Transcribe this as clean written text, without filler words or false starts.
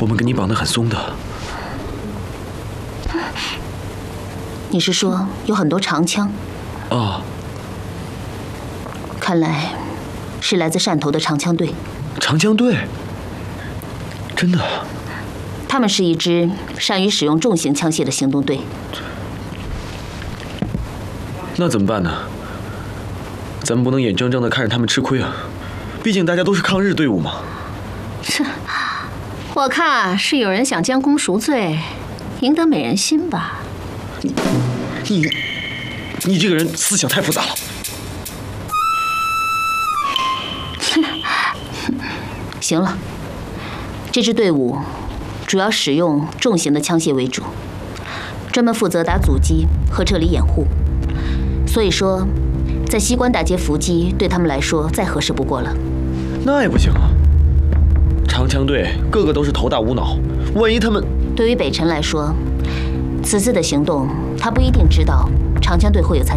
我们跟你绑得很松的。 你是说有很多长枪？ 啊， 看来是来自汕头的长枪队。 长枪队？真的？ 他们是一支善于使用重型枪械的行动队。 那怎么办呢？咱们不能眼睁睁地看着他们吃亏啊！毕竟大家都是抗日队伍嘛。 这，我看是有人想将功赎罪，赢得美人心吧。 你这个人思想太复杂了。 行了，这支队伍主要使用重型的枪械为主，专门负责打阻击和撤离掩护。所以说，在西关大街伏击对他们来说再合适不过了。 那也不行啊！长枪队个个都是头大无脑，万一他们…… 对于北辰来说，此次的行动他不一定知道长枪队会有参。